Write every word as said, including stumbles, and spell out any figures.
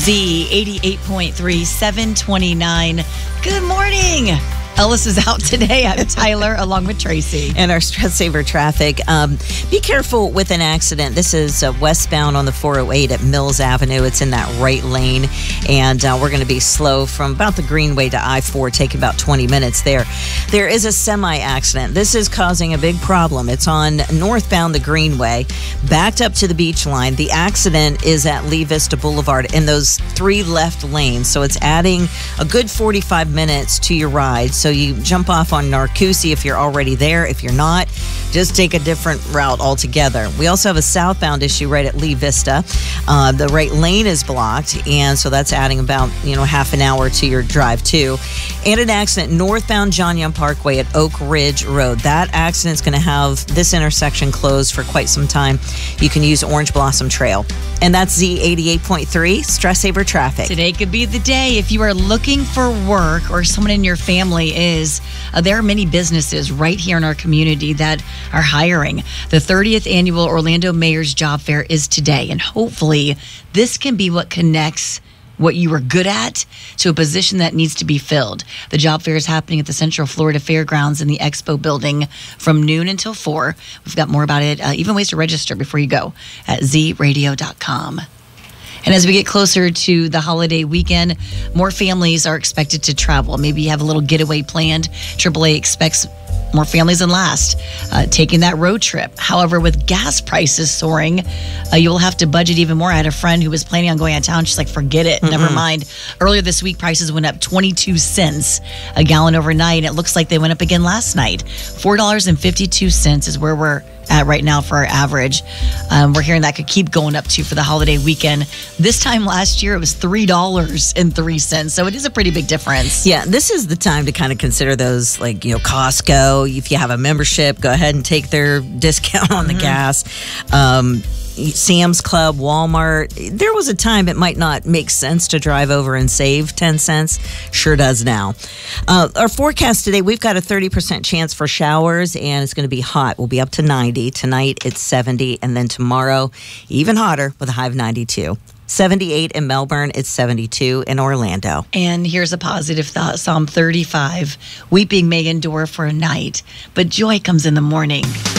Z eighty-eight point three, seven twenty-nine. Good morning. Ellis is out today. I'm Tyler along with Tracy. And our stress saver traffic. Um, be careful with an accident. This is uh, westbound on the four oh eight at Mills Avenue. It's in that right lane. And uh, we're going to be slow from about the Greenway to I four, taking about twenty minutes there. There is a semi-accident. This is causing a big problem. It's on northbound the Greenway, backed up to the beach line. The accident is at Lee Vista Boulevard in those three left lanes. So it's adding a good forty-five minutes to your ride. So you jump off on Narcoossee if you're already there. If you're not, just take a different route altogether. We also have a southbound issue right at Lee Vista. Uh, the right lane is blocked, and so that's adding about, you know, half an hour to your drive too. And an accident northbound John Young Parkway at Oak Ridge Road. That accident's going to have this intersection closed for quite some time. You can use Orange Blossom Trail. And that's Z eighty-eight point three, Stress Saver Traffic. Today could be the day if you are looking for work or someone in your family is. Uh, there are many businesses right here in our community that are hiring. The thirtieth annual Orlando Mayor's Job Fair is today, and hopefully this can be what connects what you are good at to a position that needs to be filled. The job fair is happening at the Central Florida Fairgrounds in the Expo building from noon until four. We've got more about it, uh, even ways to register before you go at z radio dot com. And as we get closer to the holiday weekend, more families are expected to travel. Maybe you have a little getaway planned. triple A expects more families than last uh, taking that road trip. However, with gas prices soaring, uh, you'll have to budget even more. I had a friend who was planning on going out of town. She's like, forget it. Mm-mm. Never mind. Earlier this week, prices went up twenty-two cents a gallon overnight. It looks like they went up again last night. four dollars and fifty-two cents is where we're at right now for our average. Um, we're hearing that could keep going up to for the holiday weekend. This time last year, it was three dollars and three cents. So it is a pretty big difference. Yeah, this is the time to kind of consider those, like, you know, Costco. If you have a membership, go ahead and take their discount on the mm-hmm. gas. Um, Sam's Club, Walmart. There was a time it might not make sense to drive over and save ten cents. Sure does now. Uh, our forecast today, we've got a thirty percent chance for showers, and it's going to be hot. We'll be up to ninety. Tonight, it's seventy, and then tomorrow, even hotter with a high of ninety-two. seventy-eight in Melbourne, it's seventy-two in Orlando. And here's a positive thought, Psalm thirty-five. Weeping may endure for a night, but joy comes in the morning.